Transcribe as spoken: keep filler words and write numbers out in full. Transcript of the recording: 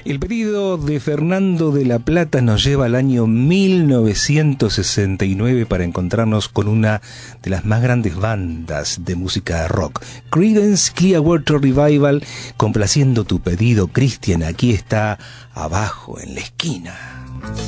El pedido de Fernando de la Plata nos lleva al año mil novecientos sesenta y nueve para encontrarnos con una de las más grandes bandas de música rock, Creedence Clearwater Revival, complaciendo tu pedido, Cristian. Aquí está Abajo en la Esquina.